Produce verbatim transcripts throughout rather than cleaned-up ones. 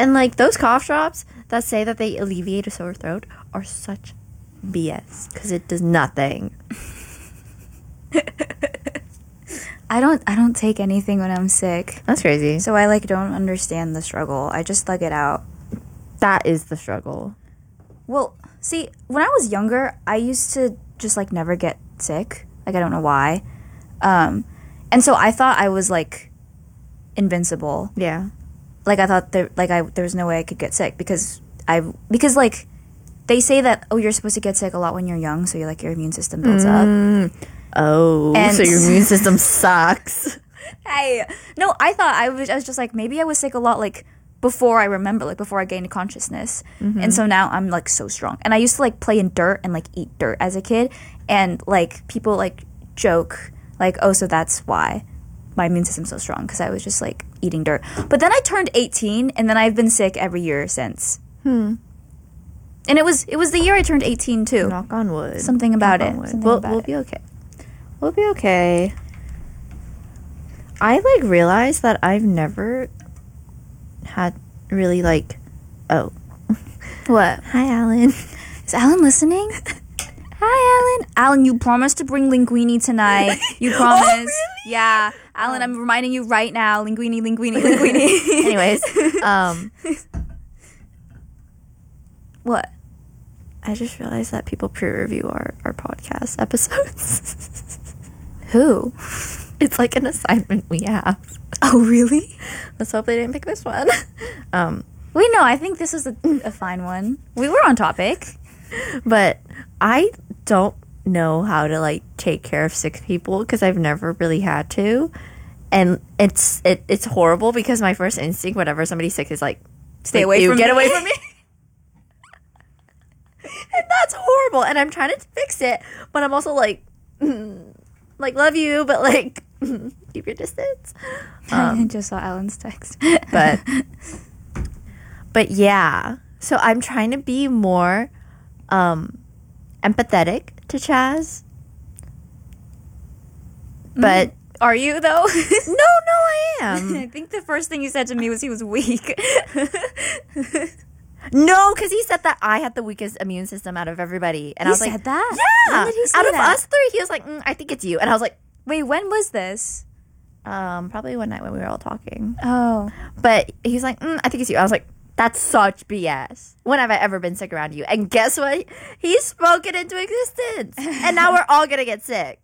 And like those cough drops that say that they alleviate a sore throat are such B S because it does nothing. I don't I don't take anything when I'm sick. That's crazy. So I like don't understand the struggle. I just thug it out. That is the struggle. Well, see, when I was younger, I used to just like never get sick. Like I don't know why. Um and so I thought I was like invincible. Yeah. Like I thought there like I there was no way I could get sick because I because like they say that oh you're supposed to get sick a lot when you're young, so you like your immune system builds mm. up. Oh, and so your immune system sucks. Hey, no, I thought I was I was just like maybe I was sick a lot like before I remember, like before I gained consciousness. Mm-hmm. And so now I'm like so strong. And I used to like play in dirt and like eat dirt as a kid, and like people like joke like, "Oh, so that's why my immune system's so strong because I was just like eating dirt." But then I turned eighteen, and then I've been sick every year since. Hmm. And it was it was the year I turned eighteen too. Knock on wood. Something about Knock it. on wood. Something We'll, about we'll it. be okay. We'll be okay. I like realized that I've never had really like oh What? Hi, Alan. Is Alan listening? Hi, Alan. Alan, you promised to bring linguine tonight. You promised. Oh, really? Yeah. Alan, I'm reminding you right now. Linguine, linguine, linguine. Anyways, um, what? I just realized that people pre-review our, our podcast episodes. Who? It's like an assignment we have. Oh, really? Let's hope they didn't pick this one. um, Wait, no, I think this is a, a fine one. We were on topic. But I don't know how to like take care of sick people because I've never really had to, and it's it, it's horrible because my first instinct whenever somebody's sick is like stay like, away from get me. away from me. And that's horrible, and I'm trying to fix it, but I'm also like mm, like love you, but like keep your distance. I Um, just saw Alan's text. but but yeah, so I'm trying to be more um empathetic to Chaz, but Are you, though? no no I am. I think the first thing you said to me was he was weak. No, because he said that I had the weakest immune system out of everybody, and He I was said like, that? yeah, When did he say out of that? us three he was like, mm, I think it's you, and I was like, Wait, when was this? um probably one night when we were all talking, Oh. but he's like, mm, I think it's you. I was like, that's such B S. When have I ever been sick around you? And guess what? He spoke it into existence. And now we're all going to get sick.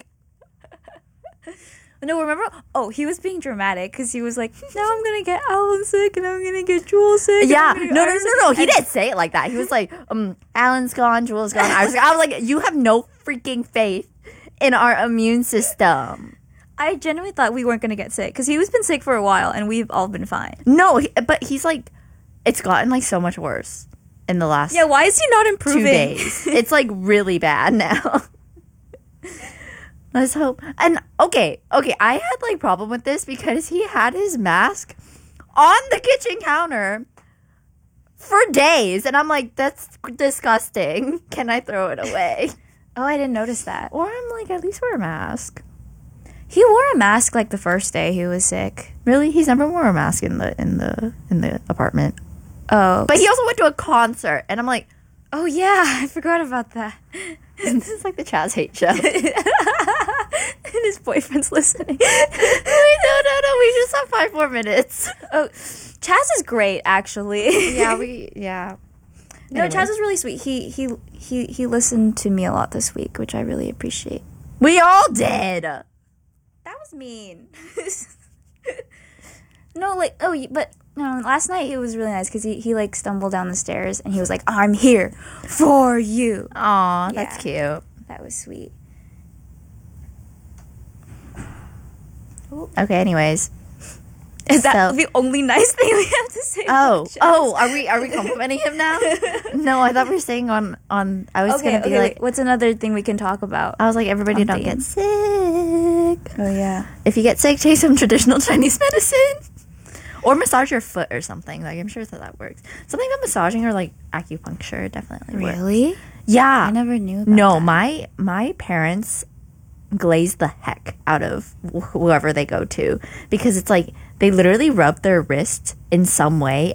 No, remember? Oh, he was being dramatic because he was like, now I'm going to get Alan sick and I'm going to get Jewel sick. and Yeah. I'm gonna get No, no, Iris no, sick." no. He And- didn't say it like that. He was like, um, Alan's gone, Jewel's gone. I was, I was like, you have no freaking faith in our immune system. I genuinely thought we weren't going to get sick because he was been sick for a while and we've all been fine. No, he, but he's like, it's gotten like so much worse in the last Yeah, why is he not improving? two days. It's like really bad now. Let's hope. And okay, okay, I had like problem with this because he had his mask on the kitchen counter for days, and I'm like, that's disgusting. Can I throw it away? Oh, I didn't notice that. Or I'm like, at least wear a mask. He wore a mask like the first day he was sick. Really, he's never wore a mask in the in the in the apartment. Oh. But he also went to a concert, and I'm like, Oh, yeah. I forgot about that. this is like the Chaz hate show. And his boyfriend's listening. Wait, no, no, no. We just have five more minutes. Oh, Chaz is great, actually. Yeah, we, yeah. No, Anyway. Chaz is really sweet. He he he he listened to me a lot this week, which I really appreciate. We all did. That was mean. No, like oh, y- but no. Last night it was really nice because he he like stumbled down the stairs and he was like, "I'm here for you." Aw, that's Yeah. cute. That was sweet. Okay, anyways. Is that So- the only nice thing we have to say? Oh, about Chaz? oh, are we are we complimenting him now? No, I thought we were saying on on. I was Okay, gonna be okay. like, wait, what's another thing we can talk about? I was like, everybody On don't theme. get sick. Oh yeah. If you get sick, take some traditional Chinese medicine, or massage your foot or something. Like I'm sure that that works. Something about massaging or like acupuncture definitely works. Really? Yeah. I never knew about No, that. my my parents glaze the heck out of wh- whoever they go to because it's like they literally rub their wrist in some way